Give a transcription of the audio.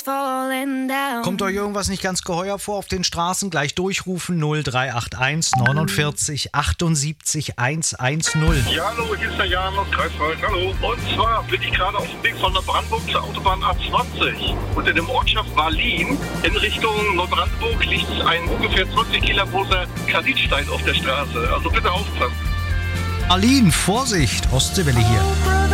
Kommt euch irgendwas nicht ganz geheuer vor auf den Straßen? Gleich durchrufen 0381 49 78 110. Ja, hallo, hier ist der Jan aus Greifswald. Hallo. Und zwar bin ich gerade auf dem Weg von Neubrandenburg zur Autobahn A20. Und in der Ortschaft Wahllien in Richtung Neubrandenburg liegt ein ungefähr 20 Kilo großer Granitstein auf der Straße. Also bitte aufpassen. Aline, Vorsicht, Ostseewelle hier.